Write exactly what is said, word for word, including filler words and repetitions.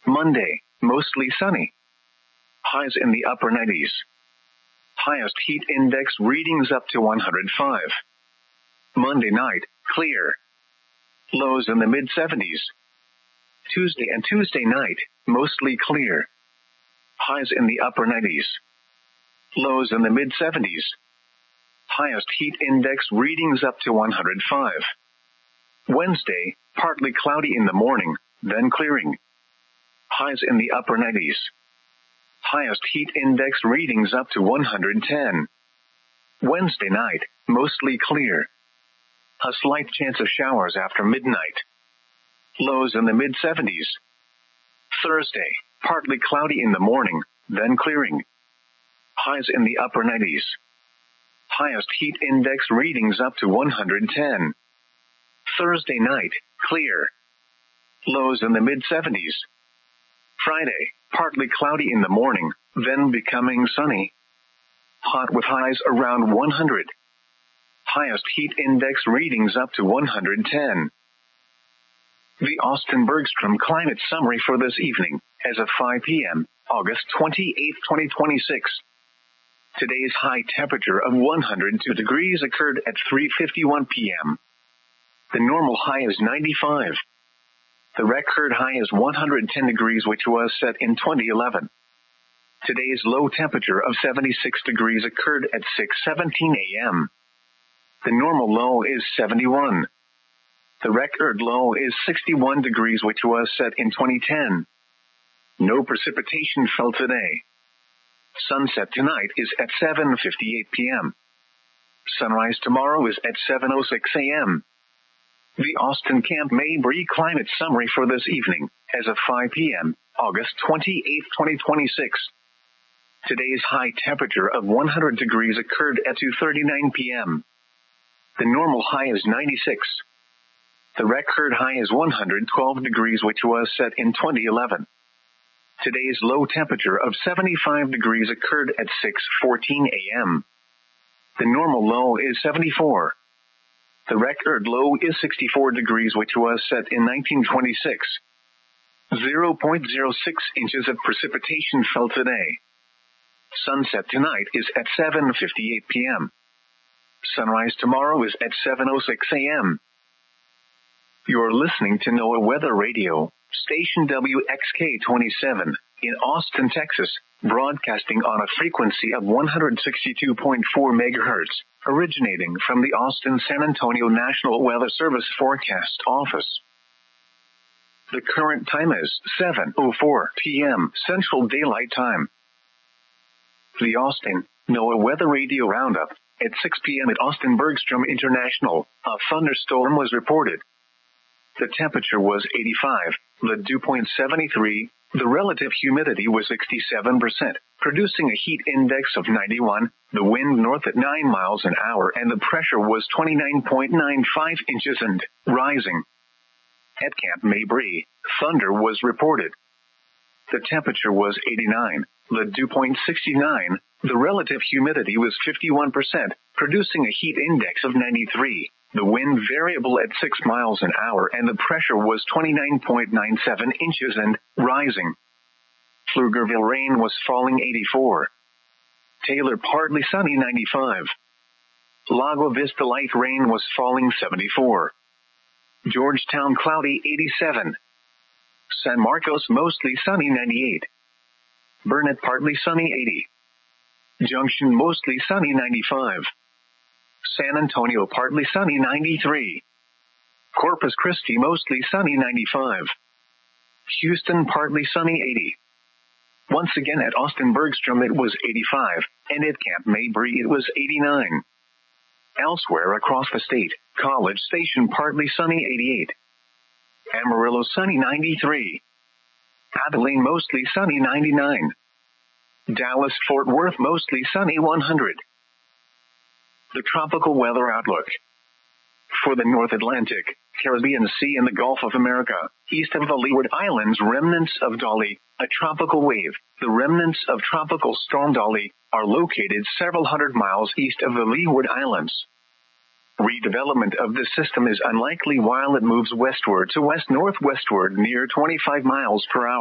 Monday, mostly sunny. Highs in the upper nineties. Highest heat index readings up to one hundred five. Monday night, clear. Lows in the mid seventies. Tuesday and Tuesday night, mostly clear. Highs in the upper nineties. Lows in the mid seventies. Highest heat index readings up to one hundred five. Wednesday, partly cloudy in the morning, then clearing. Highs in the upper nineties. Highest heat index readings up to one hundred ten. Wednesday night, mostly clear. A slight chance of showers after midnight. Lows in the mid seventies. Thursday, partly cloudy in the morning, then clearing. Highs in the upper nineties. Highest heat index readings up to one hundred ten. Thursday night, clear. Lows in the mid seventies. Friday, partly cloudy in the morning, then becoming sunny. Hot with highs around one hundred. Highest heat index readings up to one hundred ten. The Austin Bergstrom Climate Summary for this evening, as of five p.m., August twenty-eighth, twenty twenty-six. Today's high temperature of one hundred two degrees occurred at three fifty-one p.m. The normal high is ninety-five. The record high is one hundred ten degrees, which was set in twenty eleven. Today's low temperature of seventy-six degrees occurred at six seventeen a.m. The normal low is seventy-one. The record low is sixty-one degrees, which was set in twenty ten. No precipitation fell today. Sunset tonight is at seven fifty-eight p.m. Sunrise tomorrow is at seven oh six a.m. The Austin Camp Mabry Climate Summary for this evening, as of five p.m., August twenty-eighth, twenty twenty-six. Today's high temperature of one hundred degrees occurred at two thirty-nine p.m. The normal high is ninety-six. The record high is one hundred twelve degrees, which was set in twenty eleven. Today's low temperature of seventy-five degrees occurred at six fourteen a.m. The normal low is seventy-four. The record low is sixty-four degrees, which was set in nineteen twenty-six. zero point zero six inches of precipitation fell today. Sunset tonight is at seven fifty-eight p.m. Sunrise tomorrow is at seven oh six a.m. You're listening to NOAA Weather Radio, station W X K twenty-seven, in Austin, Texas, broadcasting on a frequency of one hundred sixty-two point four megahertz, originating from the Austin-San Antonio National Weather Service Forecast Office. The current time is seven oh four p.m. Central Daylight Time. The Austin NOAA Weather Radio Roundup. At six p.m. at Austin Bergstrom International, a thunderstorm was reported. The temperature was eighty-five, the dew point seventy-three, the relative humidity was sixty-seven percent, producing a heat index of ninety-one, the wind north at nine miles an hour, and the pressure was twenty-nine point nine five inches and rising. At Camp Mabry, thunder was reported. The temperature was eighty-nine, the dew point sixty-nine, the relative humidity was fifty-one percent, producing a heat index of ninety-three. The wind variable at six miles an hour, and the pressure was twenty-nine point nine seven inches and rising. Pflugerville rain was falling eighty-four. Taylor partly sunny ninety-five. Lago Vista light rain was falling seventy-four. Georgetown cloudy eighty-seven. San Marcos mostly sunny ninety-eight. Burnett partly sunny eighty. Junction mostly sunny ninety-five. San Antonio partly sunny ninety-three. Corpus Christi mostly sunny ninety-five. Houston partly sunny eighty. Once again at Austin Bergstrom it was eighty-five, and at Camp Mabry it was eighty-nine. Elsewhere across the state, College Station partly sunny eighty-eight. Amarillo sunny ninety-three. Abilene mostly sunny ninety-nine. Dallas Fort Worth mostly sunny one hundred. The tropical weather outlook. For the North Atlantic, Caribbean Sea and the Gulf of America, east of the Leeward Islands, remnants of Dolly, a tropical wave, the remnants of Tropical Storm Dolly, are located several hundred miles east of the Leeward Islands. Redevelopment of this system is unlikely while it moves westward to west-northwestward near twenty-five miles per hour.